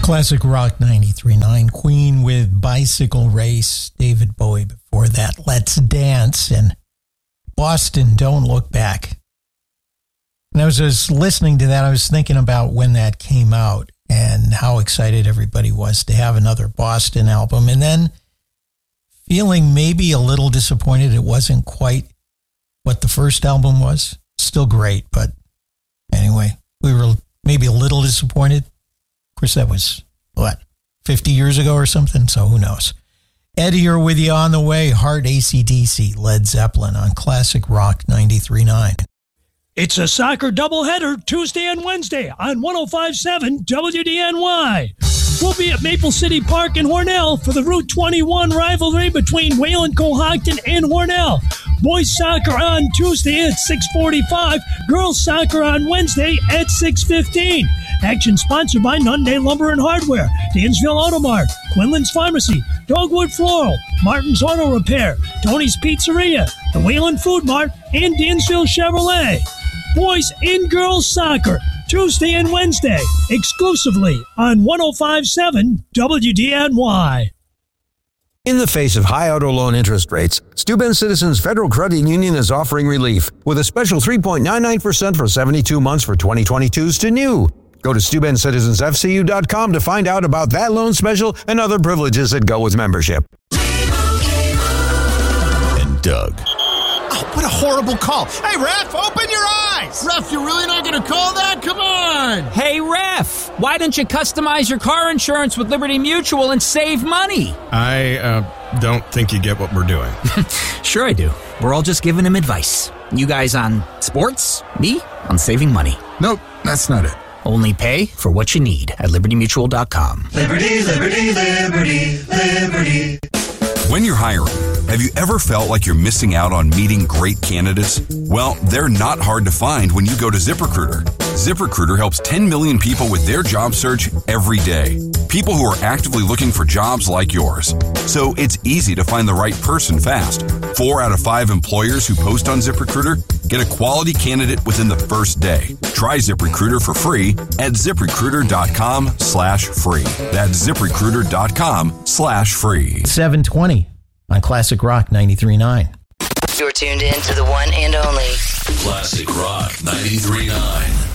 Classic Rock 93.9, Queen with Bicycle Race, David Bowie before that, Let's Dance, and Boston, Don't Look Back. And I was just listening to that, I was thinking about when that came out and how excited everybody was to have another Boston album, and then feeling maybe a little disappointed it wasn't quite what the first album was. Still great, but anyway, we were maybe a little disappointed. Of course, that was, 50 years ago or something, so who knows. Ed here with you on the way. Heart, AC/DC, Led Zeppelin on Classic Rock 93.9. It's a soccer doubleheader Tuesday and Wednesday on 105.7 WDNY. We'll be at Maple City Park in Hornell for the Route 21 rivalry between Wayland Cohocton and Hornell. Boys soccer on Tuesday at 6:45. Girls soccer on Wednesday at 6:15. Action sponsored by Nunday Lumber and Hardware, Dansville Auto Mart, Quinlan's Pharmacy, Dogwood Floral, Martin's Auto Repair, Tony's Pizzeria, the Wayland Food Mart, and Dansville Chevrolet. Boys and girls soccer, Tuesday and Wednesday, exclusively on 105.7 WDNY. In the face of high auto loan interest rates, Steuben Citizens Federal Credit Union is offering relief with a special 3.99% for 72 months for 2022s to new. Go to SteubenCitizensFCU.com to find out about that loan special and other privileges that go with membership. And Doug. Oh, what a horrible call. Hey, ref, open your eyes. Ref, you're really not going to call that? Come on. Hey, ref, why don't you customize your car insurance with Liberty Mutual and save money? I don't think you get what we're doing. Sure I do. We're all just giving him advice. You guys on sports, me on saving money. Nope, that's not it. Only pay for what you need at libertymutual.com. Liberty, liberty, liberty, liberty. When you're hiring, have you ever felt like you're missing out on meeting great candidates? Well, they're not hard to find when you go to ZipRecruiter. ZipRecruiter helps 10 million people with their job search every day. People who are actively looking for jobs like yours. So it's easy to find the right person fast. 4 out of 5 employers who post on ZipRecruiter get a quality candidate within the first day. Try ZipRecruiter for free at ZipRecruiter.com/free. That's ZipRecruiter.com/free. 720 on Classic Rock 93.9. You're tuned in to the one and only Classic Rock 93.9.